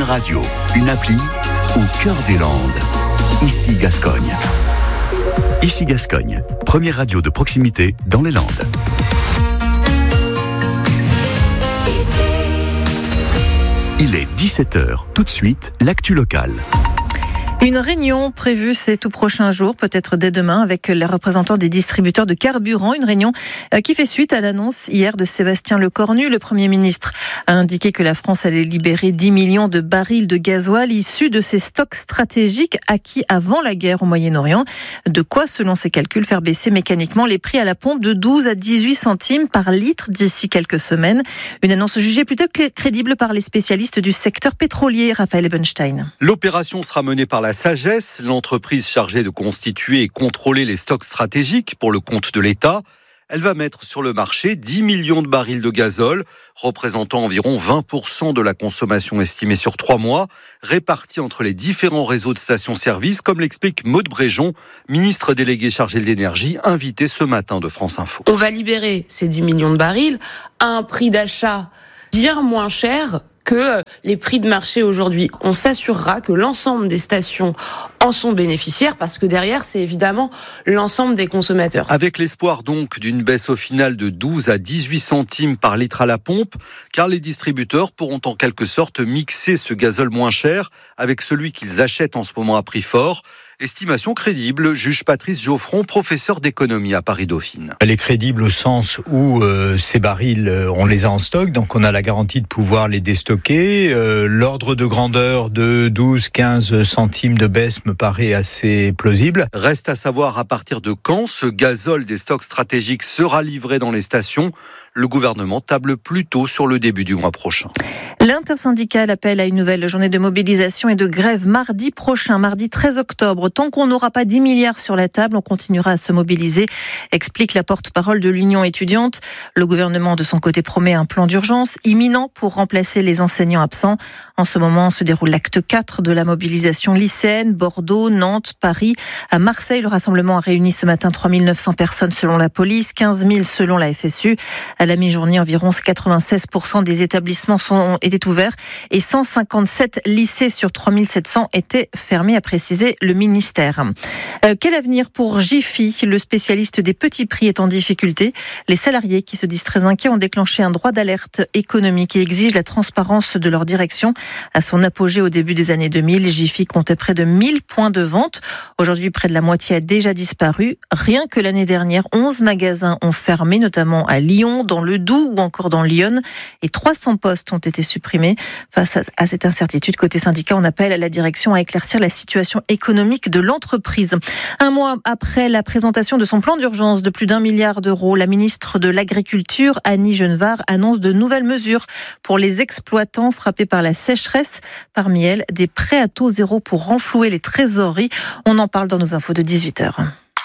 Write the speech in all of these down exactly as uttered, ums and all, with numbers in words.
radio, une appli au cœur des Landes. Ici Gascogne. Ici Gascogne, première radio de proximité dans les Landes. Il est dix-sept heures. Tout de suite, l'actu locale. Une réunion prévue ces tout prochains jours, peut-être dès demain, avec les représentants des distributeurs de carburant. Une réunion qui fait suite à l'annonce hier de Sébastien Lecornu. Le Premier ministre a indiqué que la France allait libérer dix millions de barils de gasoil issus de ses stocks stratégiques acquis avant la guerre au Moyen-Orient. De quoi, selon ses calculs, faire baisser mécaniquement les prix à la pompe de douze à dix-huit centimes par litre d'ici quelques semaines. Une annonce jugée plutôt crédible par les spécialistes du secteur pétrolier. Raphaël Ebenstein. L'opération sera menée par la Sagesse, l'entreprise chargée de constituer et contrôler les stocks stratégiques pour le compte de l'État. Elle va mettre sur le marché dix millions de barils de gazole, représentant environ vingt pour cent de la consommation estimée sur trois mois, répartis entre les différents réseaux de stations-service, comme l'explique Maude Bréjon, ministre déléguée chargée de l'énergie, invitée ce matin de France Info. On va libérer ces dix millions de barils à un prix d'achat bien moins cher que les prix de marché aujourd'hui. On s'assurera que l'ensemble des stations en sont bénéficiaires parce que derrière, c'est évidemment l'ensemble des consommateurs. Avec l'espoir donc d'une baisse au final de douze à dix-huit centimes par litre à la pompe, car les distributeurs pourront en quelque sorte mixer ce gazole moins cher avec celui qu'ils achètent en ce moment à prix fort. Estimation crédible, juge Patrice Geoffron, professeur d'économie à Paris-Dauphine. Elle est crédible au sens où euh, ces barils, euh, on les a en stock, donc on a la garantie de pouvoir les déstocker. Euh, l'ordre de grandeur de douze à quinze centimes de baisse me paraît assez plausible. Reste à savoir à partir de quand ce gazole des stocks stratégiques sera livré dans les stations. Le gouvernement table plutôt sur le début du mois prochain. L'intersyndicale appelle à une nouvelle journée de mobilisation et de grève mardi prochain, mardi treize octobre. Tant qu'on n'aura pas dix milliards sur la table, on continuera à se mobiliser, explique la porte-parole de l'Union étudiante. Le gouvernement, de son côté, promet un plan d'urgence imminent pour remplacer les enseignants absents. En ce moment se déroule l'acte quatre de la mobilisation lycéenne. Bordeaux, Nantes, Paris. À Marseille, le rassemblement a réuni ce matin trois mille neuf cents personnes selon la police, quinze mille selon la F S U. À la mi-journée, environ quatre-vingt-seize pour cent des établissements sont, étaient ouverts et cent cinquante-sept lycées sur trois mille sept cents étaient fermés, a précisé le ministère. Euh, quel avenir pour Jiffy ? Le spécialiste des petits prix est en difficulté. Les salariés qui se disent très inquiets ont déclenché un droit d'alerte économique et exigent la transparence de leur direction. À son apogée au début des années deux mille, Jiffy comptait près de mille points de vente. Aujourd'hui, près de la moitié a déjà disparu. Rien que l'année dernière, onze magasins ont fermé, notamment à Lyon, dans le Doubs ou encore dans l'Yonne, et trois cents postes ont été supprimés. Face à cette incertitude, côté syndicat, on appelle à la direction à éclaircir la situation économique de l'entreprise. Un mois après la présentation de son plan d'urgence de plus d'un milliard d'euros, la ministre de l'Agriculture, Annie Genevard, annonce de nouvelles mesures pour les exploitants frappés par la sécheresse. Parmi elles, des prêts à taux zéro pour renflouer les trésoreries. On en parle dans nos infos de dix-huit heures.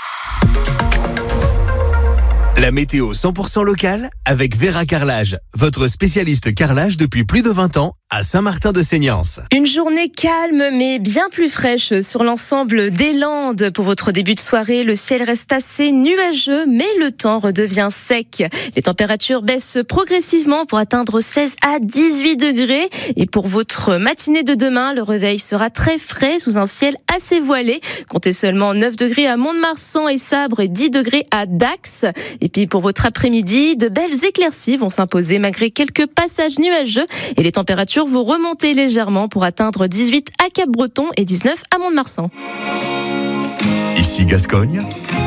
La météo cent pour cent locale avec Vera Carrelage, votre spécialiste carrelage depuis plus de vingt ans à Saint-Martin-de-Seignance. Une journée calme mais bien plus fraîche sur l'ensemble des Landes. Pour votre début de soirée, le ciel reste assez nuageux mais le temps redevient sec. Les températures baissent progressivement pour atteindre seize à dix-huit degrés. Et pour votre matinée de demain, le réveil sera très frais sous un ciel assez voilé. Comptez seulement neuf degrés à Mont-de-Marsan et Sabre et dix degrés à Dax. Et puis pour votre après-midi, de belles éclaircies vont s'imposer malgré quelques passages nuageux et les températures vont remonter légèrement pour atteindre dix-huit à Cap-Breton et dix-neuf à Mont-de-Marsan. Ici Gascogne,